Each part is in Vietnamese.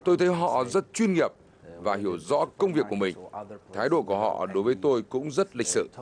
Tôi thấy họ rất chuyên nghiệp và hiểu rõ công việc của mình. Thái độ của họ đối với tôi cũng rất lịch sự.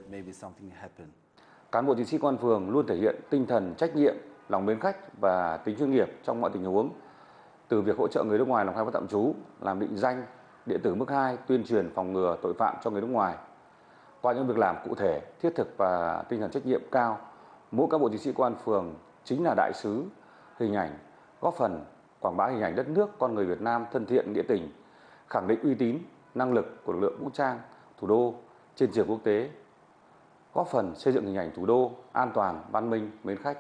Cán bộ chiến sĩ công an phường luôn thể hiện tinh thần trách nhiệm, lòng mến khách và tính chuyên nghiệp trong mọi tình huống. Từ việc hỗ trợ người nước ngoài làm khai báo tạm trú, làm định danh điện tử mức 2, tuyên truyền phòng ngừa tội phạm cho người nước ngoài. Qua những việc làm cụ thể, thiết thực và tinh thần trách nhiệm cao, mỗi cán bộ chiến sĩ công an phường chính là đại sứ hình ảnh, góp phần quảng bá hình ảnh đất nước, con người Việt Nam thân thiện, nghĩa tình, khẳng định uy tín, năng lực của lực lượng vũ trang thủ đô trên trường quốc tế, góp phần xây dựng hình ảnh thủ đô an toàn, văn minh, mến khách.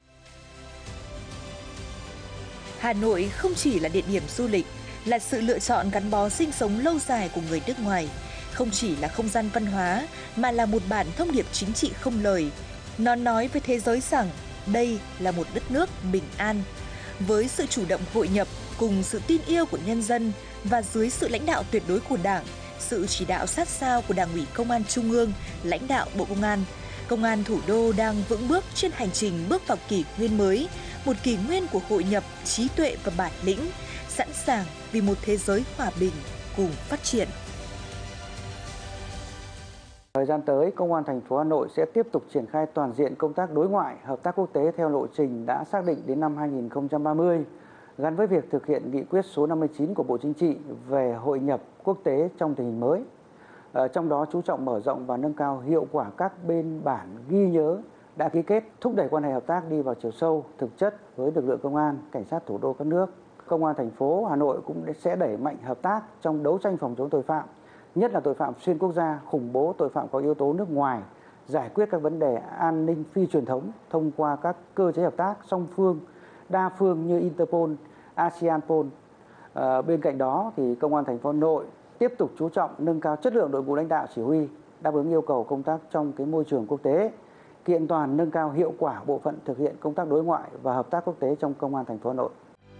Hà Nội không chỉ là địa điểm du lịch, là sự lựa chọn gắn bó sinh sống lâu dài của người nước ngoài, không chỉ là không gian văn hóa mà là một bản thông điệp chính trị không lời. Nó nói với thế giới rằng đây là một đất nước bình an. Với sự chủ động hội nhập cùng sự tin yêu của nhân dân và dưới sự lãnh đạo tuyệt đối của Đảng, sự chỉ đạo sát sao của Đảng ủy Công an Trung ương, lãnh đạo Bộ Công an thủ đô đang vững bước trên hành trình bước vào kỷ nguyên mới, một kỷ nguyên của hội nhập, trí tuệ và bản lĩnh, sẵn sàng vì một thế giới hòa bình cùng phát triển. Thời gian tới, Công an thành phố Hà Nội sẽ tiếp tục triển khai toàn diện công tác đối ngoại, hợp tác quốc tế theo lộ trình đã xác định đến năm 2030, gắn với việc thực hiện nghị quyết số 59 của Bộ Chính trị về hội nhập quốc tế trong tình hình mới. Trong đó chú trọng mở rộng và nâng cao hiệu quả các biên bản ghi nhớ đã ký kết, thúc đẩy quan hệ hợp tác đi vào chiều sâu, thực chất với lực lượng công an, cảnh sát thủ đô các nước. Công an thành phố Hà Nội cũng sẽ đẩy mạnh hợp tác trong đấu tranh phòng chống tội phạm, nhất là tội phạm xuyên quốc gia, khủng bố, tội phạm có yếu tố nước ngoài, giải quyết các vấn đề an ninh phi truyền thống thông qua các cơ chế hợp tác song phương, đa phương như Interpol, ASEANPol. Bên cạnh đó, thì Công an thành phố Hà Nội tiếp tục chú trọng nâng cao chất lượng đội ngũ lãnh đạo chỉ huy, đáp ứng yêu cầu công tác trong môi trường quốc tế, kiện toàn nâng cao hiệu quả bộ phận thực hiện công tác đối ngoại và hợp tác quốc tế trong Công an thành phố Hà Nội.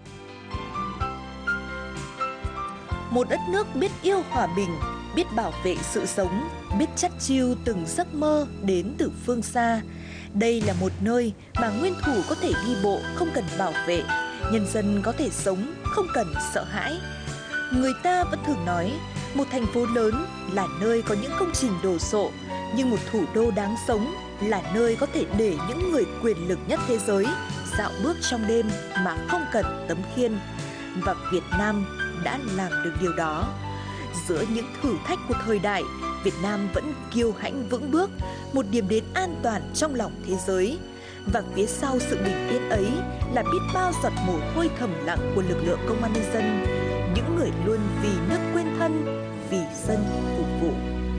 Một đất nước biết yêu hòa bình, biết bảo vệ sự sống, biết chắt chiu từng giấc mơ đến từ phương xa. Đây là một nơi mà nguyên thủ có thể đi bộ không cần bảo vệ, nhân dân có thể sống không cần sợ hãi. Người ta vẫn thường nói, một thành phố lớn là nơi có những công trình đồ sộ, nhưng một thủ đô đáng sống là nơi có thể để những người quyền lực nhất thế giới dạo bước trong đêm mà không cần tấm khiên. Và Việt Nam đã làm được điều đó. Giữa những thử thách của thời đại, Việt Nam vẫn kiêu hãnh vững bước, một điểm đến an toàn trong lòng thế giới. Và phía sau sự bình yên ấy là biết bao giọt mồ hôi thầm lặng của lực lượng công an nhân dân, những người luôn vì nước quên thân, vì dân phục vụ.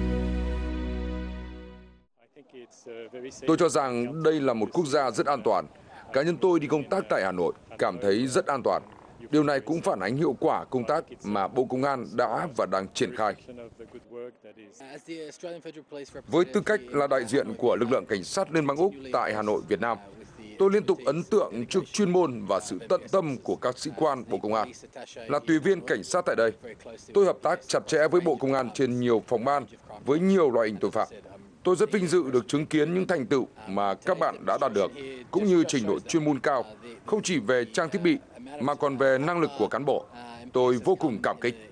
Tôi cho rằng đây là một quốc gia rất an toàn. Cá nhân tôi đi công tác tại Hà Nội cảm thấy rất an toàn. Điều này cũng phản ánh hiệu quả công tác mà Bộ Công an đã và đang triển khai. Với tư cách là đại diện của lực lượng cảnh sát Liên bang Úc tại Hà Nội, Việt Nam, tôi liên tục ấn tượng trước chuyên môn và sự tận tâm của các sĩ quan Bộ Công an. Là tùy viên cảnh sát tại đây, tôi hợp tác chặt chẽ với Bộ Công an trên nhiều phòng ban với nhiều loại hình tội phạm. Tôi rất vinh dự được chứng kiến những thành tựu mà các bạn đã đạt được, cũng như trình độ chuyên môn cao, không chỉ về trang thiết bị, mà còn về năng lực của cán bộ. Tôi vô cùng cảm kích.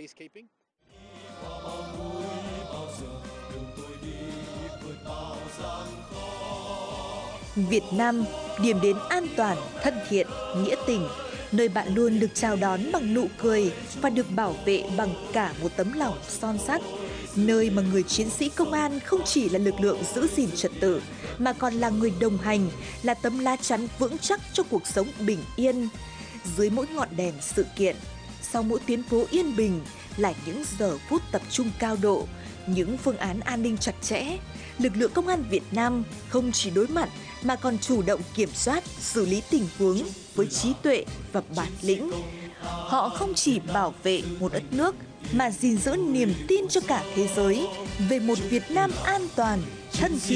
Việt Nam, điểm đến an toàn, thân thiện, nghĩa tình, nơi bạn luôn được chào đón bằng nụ cười và được bảo vệ bằng cả một tấm lòng son sắt. Nơi mà người chiến sĩ công an không chỉ là lực lượng giữ gìn trật tự, mà còn là người đồng hành, là tấm lá chắn vững chắc cho cuộc sống bình yên. Dưới mỗi ngọn đèn sự kiện, sau mỗi tuyến phố yên bình là những giờ phút tập trung cao độ, những phương án an ninh chặt chẽ. Lực lượng công an Việt Nam không chỉ đối mặt mà còn chủ động kiểm soát, xử lý tình huống với trí tuệ và bản lĩnh. Họ không chỉ bảo vệ một đất nước mà gìn giữ niềm tin cho cả thế giới về một Việt Nam an toàn, thân thiện.